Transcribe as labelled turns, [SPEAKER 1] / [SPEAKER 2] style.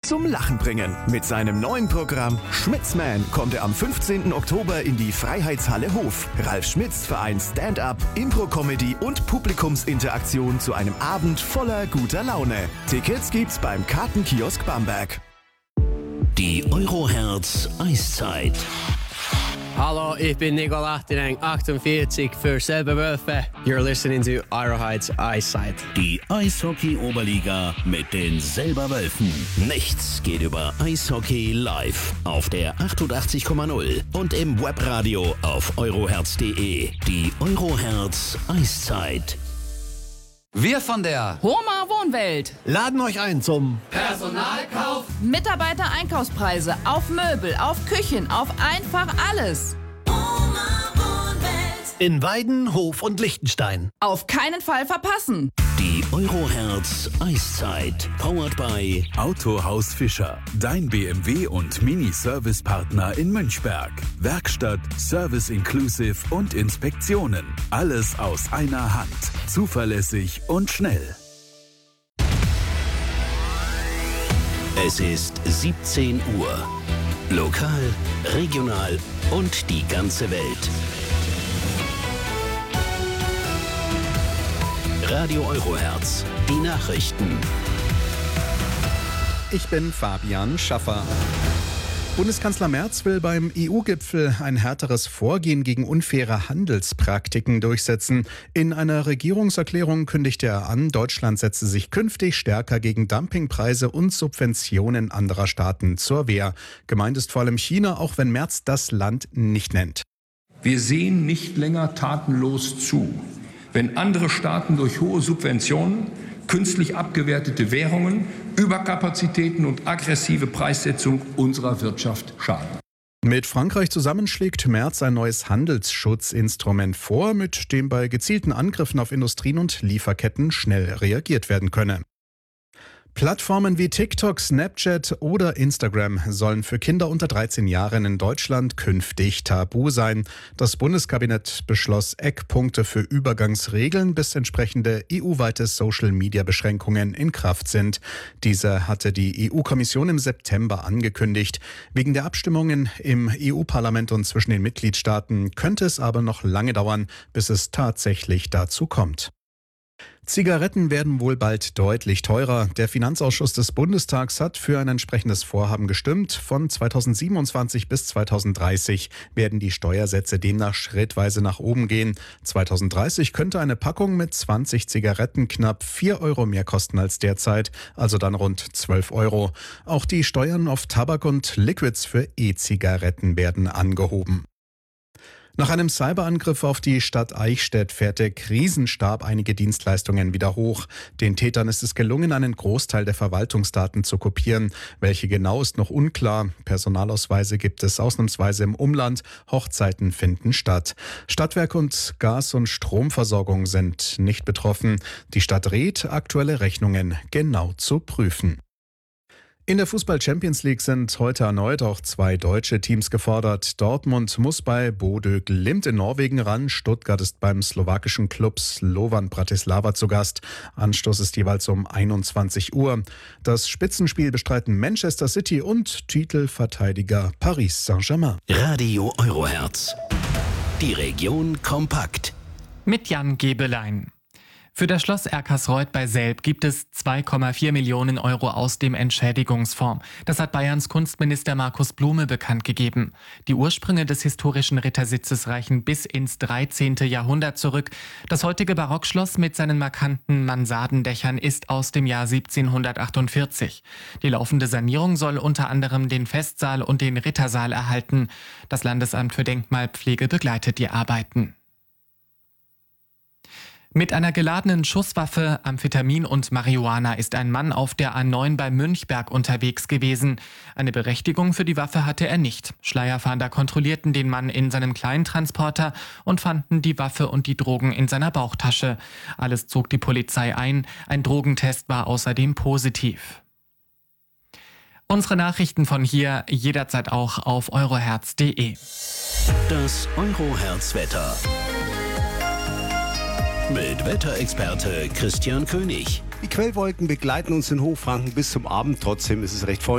[SPEAKER 1] zum Lachen bringen. Mit seinem neuen Programm Schmitzman kommt er am 15. Oktober in die Freiheitshalle Hof. Ralf Schmitz vereint Stand-up, Impro-Comedy und Publikumsinteraktion zu einem Abend voller guter Laune. Tickets gibt's beim Kartenkiosk Bamberg.
[SPEAKER 2] Die Eurohertz Eiszeit.
[SPEAKER 3] Hallo, ich bin Nico Lachteneng, 48 für selbe Wölfe. You're listening to Eurohertz Eiszeit.
[SPEAKER 2] Die Eishockey-Oberliga mit den Selberwölfen. Nichts geht über Eishockey live auf der 88,0 und im Webradio auf eurohertz.de. Die Eurohertz Eiszeit.
[SPEAKER 4] Wir von der
[SPEAKER 5] Homa Wohnwelt
[SPEAKER 4] laden euch ein zum
[SPEAKER 5] Personalkauf. Mitarbeiter-Einkaufspreise auf Möbel, auf Küchen, auf einfach alles.
[SPEAKER 6] Homa Wohnwelt.
[SPEAKER 4] in Weiden, Hof und Liechtenstein.
[SPEAKER 5] Auf keinen Fall verpassen.
[SPEAKER 2] Die Eurohertz Eiszeit. Powered by
[SPEAKER 7] Autohaus Fischer. Dein BMW und Mini-Service-Partner in Münchberg. Werkstatt, Service Inclusive und Inspektionen. Alles aus einer Hand. Zuverlässig und schnell.
[SPEAKER 2] Es ist 17 Uhr. Lokal, regional und die ganze Welt. Radio Eurohertz. Die Nachrichten.
[SPEAKER 8] Ich bin Fabian Schaffer. Bundeskanzler Merz will beim EU-Gipfel ein härteres Vorgehen gegen unfaire Handelspraktiken durchsetzen. In einer Regierungserklärung kündigte er an, Deutschland setze sich künftig stärker gegen Dumpingpreise und Subventionen anderer Staaten zur Wehr. Gemeint ist vor allem China, auch wenn Merz das Land nicht nennt.
[SPEAKER 9] Wir sehen nicht länger tatenlos zu, wenn andere Staaten durch hohe Subventionen, künstlich abgewertete Währungen, Überkapazitäten und aggressive Preissetzung unserer Wirtschaft schaden.
[SPEAKER 8] Mit Frankreich zusammen schlägt Merz ein neues Handelsschutzinstrument vor, mit dem bei gezielten Angriffen auf Industrien und Lieferketten schnell reagiert werden könne. Plattformen wie TikTok, Snapchat oder Instagram sollen für Kinder unter 13 Jahren in Deutschland künftig tabu sein. Das Bundeskabinett beschloss Eckpunkte für Übergangsregeln, bis entsprechende EU-weite Social-Media-Beschränkungen in Kraft sind. Diese hatte die EU-Kommission im September angekündigt. Wegen der Abstimmungen im EU-Parlament und zwischen den Mitgliedstaaten könnte es aber noch lange dauern, bis es tatsächlich dazu kommt. Zigaretten werden wohl bald deutlich teurer. Der Finanzausschuss des Bundestags hat für ein entsprechendes Vorhaben gestimmt. Von 2027 bis 2030 werden die Steuersätze demnach schrittweise nach oben gehen. 2030 könnte eine Packung mit 20 Zigaretten knapp 4 Euro mehr kosten als derzeit, also dann rund 12 Euro. Auch die Steuern auf Tabak und Liquids für E-Zigaretten werden angehoben. Nach einem Cyberangriff auf die Stadt Eichstätt fährt der Krisenstab einige Dienstleistungen wieder hoch. Den Tätern ist es gelungen, einen Großteil der Verwaltungsdaten zu kopieren. Welche genau ist noch unklar. Personalausweise gibt es ausnahmsweise im Umland. Hochzeiten finden statt. Stadtwerk und Gas- und Stromversorgung sind nicht betroffen. Die Stadt rät, aktuelle Rechnungen genau zu prüfen. In der Fußball-Champions League sind heute erneut auch 2 deutsche Teams gefordert. Dortmund muss bei Bodø Glimt in Norwegen ran. Stuttgart ist beim slowakischen Klub Slovan Bratislava zu Gast. Anstoß ist jeweils um 21 Uhr. Das Spitzenspiel bestreiten Manchester City und Titelverteidiger Paris Saint-Germain.
[SPEAKER 2] Radio Eurohertz. Die Region kompakt.
[SPEAKER 10] Mit Jan Gebelein. Für das Schloss Erkersreuth bei Selb gibt es 2,4 Millionen Euro aus dem Entschädigungsfonds. Das hat Bayerns Kunstminister Markus Blume bekannt gegeben. Die Ursprünge des historischen Rittersitzes reichen bis ins 13. Jahrhundert zurück. Das heutige Barockschloss mit seinen markanten Mansardendächern ist aus dem Jahr 1748. Die laufende Sanierung soll unter anderem den Festsaal und den Rittersaal erhalten. Das Landesamt für Denkmalpflege begleitet die Arbeiten. Mit einer geladenen Schusswaffe, Amphetamin und Marihuana ist ein Mann auf der A9 bei Münchberg unterwegs gewesen. Eine Berechtigung für die Waffe hatte er nicht. Schleierfahnder kontrollierten den Mann in seinem Kleintransporter und fanden die Waffe und die Drogen in seiner Bauchtasche. Alles zog die Polizei ein. Ein Drogentest war außerdem positiv. Unsere Nachrichten von hier jederzeit auch auf eurohertz.de.
[SPEAKER 2] Das Eurohertz-Wetter. Mit Wetterexperte Christian König.
[SPEAKER 11] Die Quellwolken begleiten uns in Hochfranken bis zum Abend. Trotzdem ist es recht